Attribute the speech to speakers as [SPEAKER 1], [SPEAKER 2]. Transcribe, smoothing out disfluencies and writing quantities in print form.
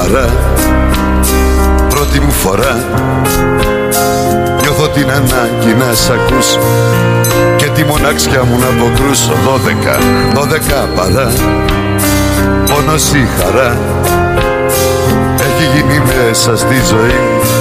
[SPEAKER 1] χαρά, πρώτη μου φορά. Νιώθω την ανάγκη να σ' ακούσω και τη μοναξιά μου να αποκρούσω. 12 παρά, πόνος ή χαρά έχει γίνει μέσα στη ζωή μου